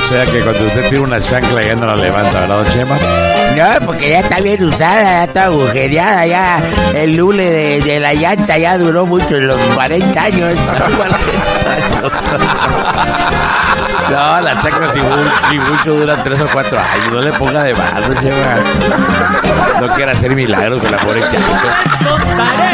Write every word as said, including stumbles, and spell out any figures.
sea que cuando usted tiene una chancla ya no la levanta, ¿verdad, don Chema? No, porque ya está bien usada, ya está agujereada, ya el lule de, de la llanta ya duró mucho, en los cuarenta años. No, la chancla si, si mucho duran tres o cuatro años. No le ponga de más, don Chema. No quiera hacer milagros con la pobre chancla.